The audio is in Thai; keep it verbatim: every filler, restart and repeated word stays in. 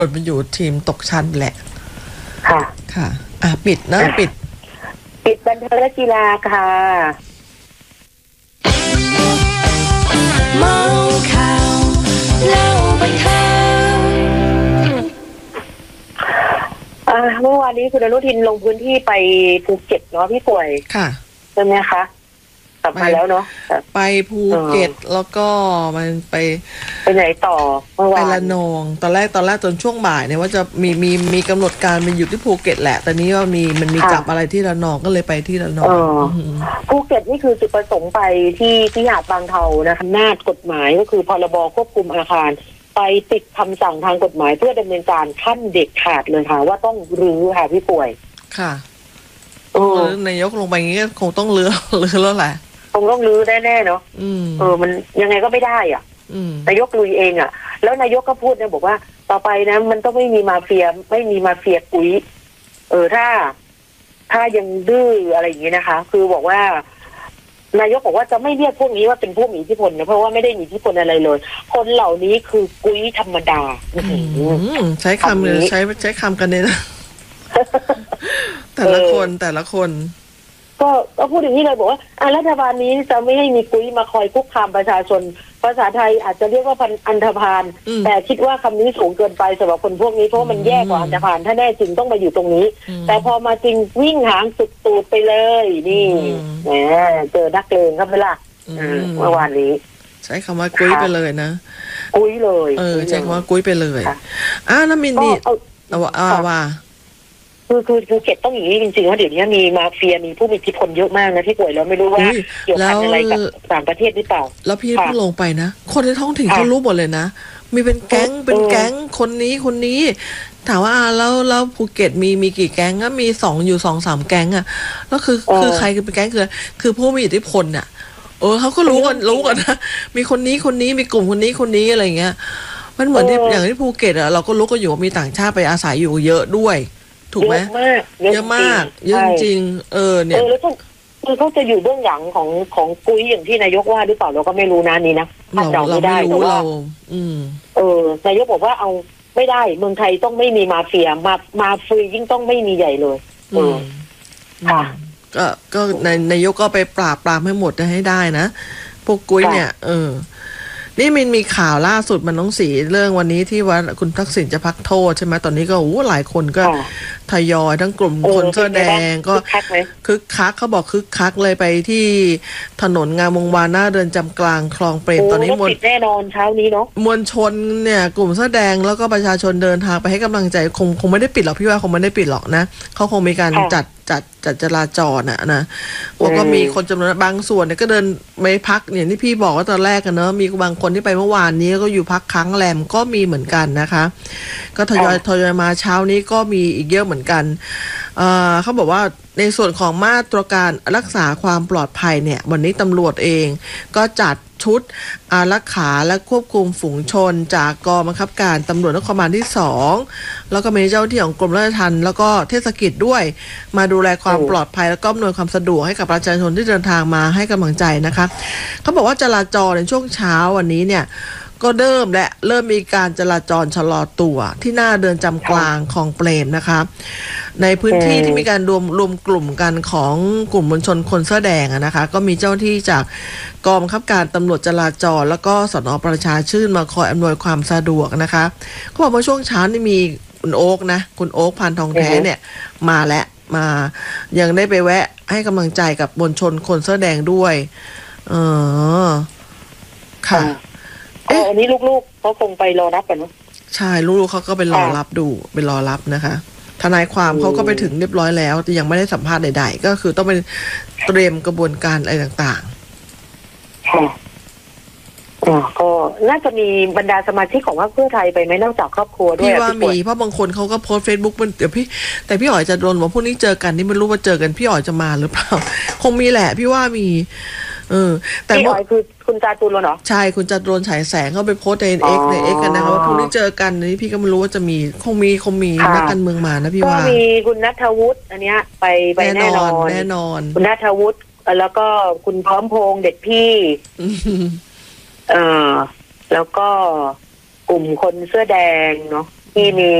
มันอยู่ทีมตกชั้นแหละค่ะค่ะอ่ะปิดนะปิดปิดบันเทิงและกีฬาค่ะเมาข่าวเล่าบันเทิงเมื่อวานนี้คุณอนุทินลงพื้นที่ไปภูเก็ตเนาะพี่ป่วยค่ะใช่ไหมคะกลับมาแล้วเนาะไปภูเก็ตแล้วก็มันไปไปไหนต่อเมื่อวานไปละนองตอนแรกตอนแรกตอนช่วงบ่ายเนี่ยว่าจะมีมีมีกำหนดการมันอยู่ที่ภูเก็ตแหละแต่นี้ว่ามีมันมีจับอะไรที่ละนองก็เลยไปที่ละนองภูเก็ตนี่คือจุดประสงค์ไปที่ที่หาดบางเทานะคะอำนาจกฎหมายก็คือพรบควบคุมอาคารไปติดคำสั่งทางกฎหมายเพื่อดำเนินการขั้นเด็ดขาดเลยค่ะว่าต้องรื้อค่ะพี่ป่วยค่ะเออนายกลงไปงี้ก็คงต้องรื้อรื้อแล้วแหละคงต้องรื้อแน่ๆเนาะเออมันยังไงก็ไม่ได้อ่ะนายกลุยเองอ่ะแล้วนายกก็พูดนะบอกว่าต่อไปนะมันต้องไม่มีมาเฟียไม่มีมาเฟียปุ๋ยเออถ้าถ้ายังดื้ออะไรอย่างนี้นะคะคือบอกว่านายกบอกว่าจะไม่เรียกพวกนี้ว่าเป็นพวกมีอิทธิพลนะเพราะว่าไม่ได้มีอิทธิพลอะไรเลยคนเหล่านี้คือกุ้ยธรรมดาใช้คำเลยใช้ใช้คำกันเลยนะแต่ละคนแต่ละคนก็ก็พูดอย่างนี้เลยบอกว่าอ่ะรัฐบาลนี้จะไม่ให้มีกุ้ยมาคอยคุกคามประชาชนภาษาไทยอาจจะเรียกว่าอันธพาลแต่คิดว่าคำนี้สูงเกินไปสำหรับคนพวกนี้เพราะมันแย่กว่าอันธพาลถ้าแน่จริงต้องมาอยู่ตรงนี้แต่พอมาจริงวิ่งหางสุดตูดไปเลยนี่แหมเจอนักเลงครับเวลาเมื่อวานนี้ใช้คำว่ากุ้ยไปเลยนะกุ้ยเลยเออใช้คำว่ากุ้ยไปเลยอ่ะน้ำมินนี่เอาว่าว่าคือคือภูเก็ตต้องอย่างนี้จริงๆว่าเดี๋ยวนี้มีมาเฟียมีผู้มีอิทธิพลเยอะมากนะที่ป่วยแล้วไม่รู้ว่าเกี่ยวพันอะไรกับต่างประเทศหรือเปล่าแล้วพี่เพิ่งลงไปนะคนในท้องถิ่นเขารู้หมดเลยนะมีเป็นแก๊งเป็นแก๊งคนนี้คนนี้ถามว่าแล้วแล้วภูเก็ตมีมีกี่แก๊งก็มีสองอยู่สองสามแก๊งอ่ะแล้วคือคือใครคือเป็นแก๊งคือคือผู้มีอิทธิพลอ่ะเออเขาก็รู้กันรู้กันนะมีคนนี้คนนี้มีกลุ่มคนนี้คนนี้อะไรเงี้ยมันเหมือนที่อย่างที่ภูเก็ตอ่ะเราก็รู้กันอยู่ว่ามีต่างชาติไปอาศัยอยู่เยอะด้วยถูกไหมเยอะมากเยอะจริงเออเนี่ยแล้วคือเขาจะอยู่เบื้องหลังของของกุ้ยอย่างที่นายกว่าหรือเปล่าเราก็ไม่รู้นะนี่นะเราเราไม่รู้เราอืมเออนายกบอกว่าเอาไม่ได้เมืองไทยต้องไม่มีมาเฟียมามาเฟียยิ่งต้องไม่มีใหญ่เลยเออค่ะก็ก็นายนายกก็ไปปราบปรามให้หมดให้ได้นะพวกกุ้ยเนี่ยเออนี่มันมีข่าวล่าสุดมันน้องสีเรื่องวันนี้ที่ว่าคุณทักษิณจะพักโทษใช่ไหมตอนนี้ก็โอ้หลายคนก็ทยอยทั้งกลุ่มคนเสื้อแดงก็คึกคักเขาบอกคึกคักเลยไปที่ถนนงามวงวานหน้าเรือนจำกลางคลองเปรมตอนนี้มวลแน่นอนเช้านี้เนาะมวลชนเนี่ยกลุ่มเสื้อแดงแล้วก็ประชาชนเดินทางไปให้กำลังใจคงคงไม่ได้ปิดหรอกพี่ว่าคงไม่ได้ปิดหรอกนะเขาคงมีการจัดจัดจัดจราจรน่ะนะแล้วก็มีคนจำนวนบางส่วนเนี่ยก็เดินไม่พักเนี่ยที่พี่บอกว่าตอนแรกกันเนอะมีบางคนที่ไปเมื่อวานนี้ก็อยู่พักค้างแรมก็มีเหมือนกันนะคะก็ทยอยทยอยมาเช้านี้ก็มีอีกเยอะเหมือนกันเอ่อเขาบอกว่าในส่วนของมาตรการรักษาความปลอดภัยเนี่ยวันนี้ตำรวจเองก็จัดชุดอารักขาและควบคุมฝูงชนจากกองบังคับการตำรวจนครบาลที่สองแล้วก็มีเจ้าหน้าที่ของกรมราชทัณฑ์แล้วก็เทศกิจด้วยมาดูแลความปลอดภัยแล้วก็อำนวยความสะดวกให้กับประชาชนที่เดินทางมาให้กำลังใจนะคะเขาบอกว่าจราจรในช่วงเช้าวันนี้เนี่ยก็เริ่มและเริ่มมีการจราจรชะลอตัวที่หน้าเดินจำกลางคลองเปรมนะคะในพื้นที่ที่มีการรวมรวมกลุ่มกันของกลุ่มมวลชนคนเสื้อแดงนะคะก็มีเจ้าหน้าที่จากกองบังคับการตำรวจจราจรแล้วก็สน.ประชาชื่นมาคอยอำนวยความสะดวกนะคะเขาบอกว่าช่วงเช้านี่มีคุณโอ๊กนะคุณโอ๊กพันทองแท้เนี่ยมาและมายังได้ไปแวะให้กำลังใจกับมวลชนคนเสื้อแดงด้วยเออค่ะอ๋ออันนี้ลูกๆเขาคงไปรอรับกันเนาะใช่ลูกๆเขาก็ไปรอรับดูไปรอรับนะคะทนายความเขาก็ไปถึงเรียบร้อยแล้วแต่ยังไม่ได้สัมภาษณ์ใดๆก็คือต้องไปเตรียมกระบวนการอะไรต่างๆค่ะก็น่าจะมีบรรดาสมาชิกของพรรคเพื่อไทยไปไหมนอกจากครอบครัวด้วยพี่ว่ามีเพราะบางคนเขาก็โพสต์เฟซบุ๊กมันเดี๋ยวพี่แต่พี่อ๋อยจะโดนว่าพวกนี้เจอกันนี่ไม่รู้ว่าเจอกันพี่อ๋อยจะมาหรือเปล่าคงมีแหละพี่ว่ามีเออแต่พี่อ๋อยคือคุณจาตุรนเหรอใช่คุณจาตุรนฉายแสงเขาไปโพสต์ในเอ็กในเอ็กกันนะคะว่าพวกนี้เจอกันนี่พี่ก็ไม่รู้ว่าจะมีคงมีคงมีนักการเมืองมานะพี่ว่าก็มีคุณณัฐวุฒิอันเนี้ยไปไปแน่นอนแน่นอนคุณณัฐวุฒิแล้วก็คุณพร้อมพงษ์เด็กพี่เออแล้วก็กลุ่มคนเสื้อแดงเนาะที่มี